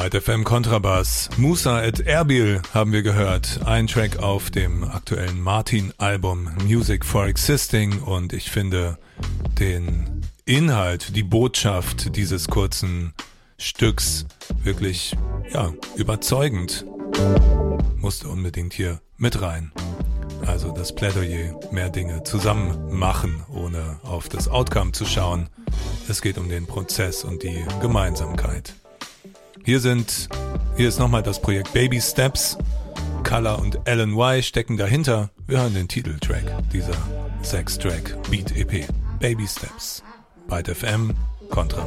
Byte FM Kontrabass. Musa et Erbil haben wir gehört. Ein Track auf dem aktuellen Martin-Album Music for Existing. Und ich finde den Inhalt, die Botschaft dieses kurzen Stücks wirklich, überzeugend. Musste unbedingt hier mit rein. Also das Plädoyer, mehr Dinge zusammen machen, ohne auf das Outcome zu schauen. Es geht um den Prozess und die Gemeinsamkeit. Hier ist nochmal das Projekt Baby Steps. Color und Alan Y stecken dahinter. Wir hören den Titeltrack dieser 6-Track Beat EP. Baby Steps. Byte FM, Kontra.